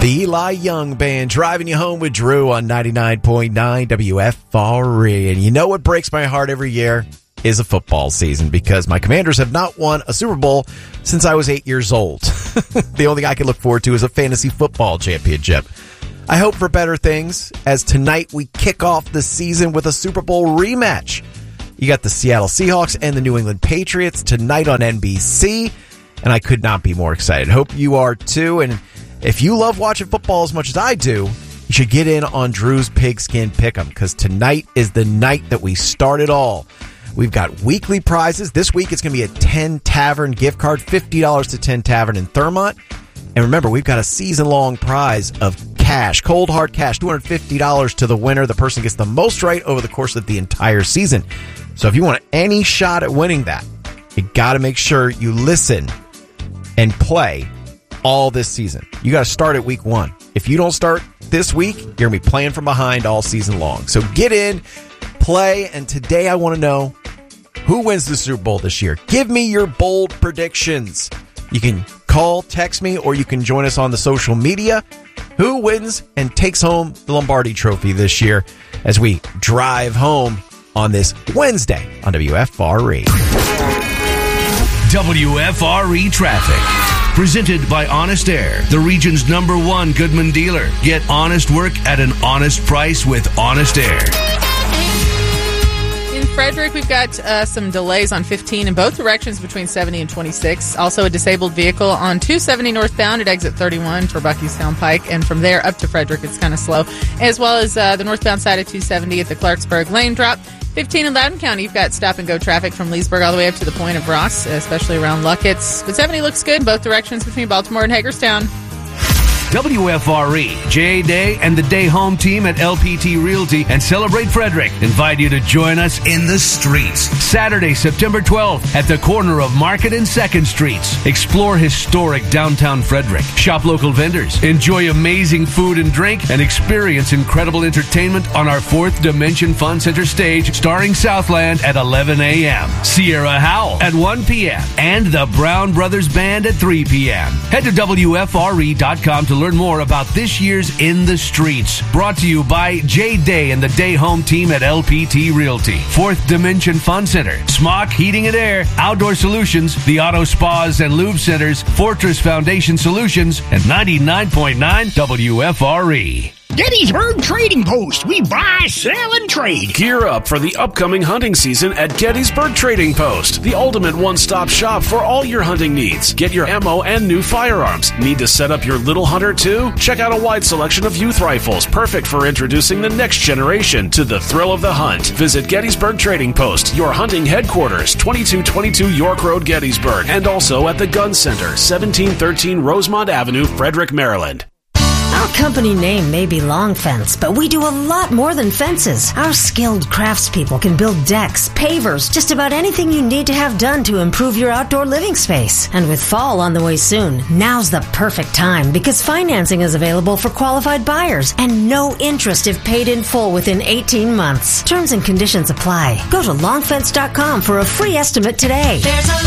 The Eli Young Band, driving you home with Drew on 99.9 WFRE. And you know what breaks my heart every year is a football season, because my Commanders have not won a Super Bowl since I was 8 years old. The only thing I can look forward to is a fantasy football championship. I hope for better things, as tonight we kick off the season with a Super Bowl rematch. You got the Seattle Seahawks and the New England Patriots tonight on NBC, and I could not be more excited. Hope you are too. And if you love watching football as much as I do, you should get in on Drew's Pigskin Pick'em, because tonight is the night that we start it all. We've got weekly prizes. This week it's going to be a 10 Tavern gift card, $50 to 10 Tavern in Thurmont. And remember, we've got a season-long prize of cash, cold hard cash, $250 to the winner. The person gets the most right over the course of the entire season. So if you want any shot at winning that, you got to make sure you listen and play all this season. You got to start at week 1. If you don't start this week, you're going to be playing from behind all season long. So get in, play, and today I want to know who wins the Super Bowl this year. Give me your bold predictions. You can call, text me, or you can join us on the social media. Who wins and takes home the Lombardi Trophy this year as we drive home on this Wednesday on WFRE. WFRE Traffic. Presented by Honest Air, the region's #1 Goodman dealer. Get honest work at an honest price with Honest Air. In Frederick, we've got some delays on 15 in both directions between 70 and 26. Also, a disabled vehicle on 270 northbound at exit 31 for Buckystown Pike. And from there up to Frederick, it's kind of slow. As well as the northbound side of 270 at the Clarksburg Lane drop. 15 in Loudoun County, you've got stop-and-go traffic from Leesburg all the way up to the point of Ross, especially around Luckett's. But 70 looks good in both directions between Baltimore and Hagerstown. WFRE, Jay Day and the Day Home team at LPT Realty and Celebrate Frederick invite you to join us in the streets. Saturday, September 12th at the corner of Market and 2nd Streets. Explore historic downtown Frederick. Shop local vendors. Enjoy amazing food and drink and experience incredible entertainment on our 4th Dimension Fun Center stage starring Southland at 11 a.m. Sierra Howell at 1 p.m. and the Brown Brothers Band at 3 p.m. Head to WFRE.com to learn more about this year's In the Streets. Brought to you by Jay Day and the Day Home team at LPT Realty, 4th Dimension Fun Center, Smock Heating and Air, Outdoor Solutions, the Auto Spas and Lube Centers, Fortress Foundation Solutions, and 99.9 WFRE. Gettysburg Trading Post. We buy, sell, and trade. Gear up for the upcoming hunting season at Gettysburg Trading Post, the ultimate one-stop shop for all your hunting needs. Get your ammo and new firearms. Need to set up your little hunter too? Check out a wide selection of youth rifles, perfect for introducing the next generation to the thrill of the hunt. Visit Gettysburg Trading Post, your hunting headquarters, 2222 York Road, Gettysburg, and also at the Gun Center, 1713 Rosemont Avenue, Frederick, Maryland. Our company name may be Long Fence, but we do a lot more than fences. Our skilled craftspeople can build decks, pavers, just about anything you need to have done to improve your outdoor living space. And with fall on the way soon, now's the perfect time, because financing is available for qualified buyers and no interest if paid in full within 18 months. Terms and conditions apply. Go to longfence.com for a free estimate today.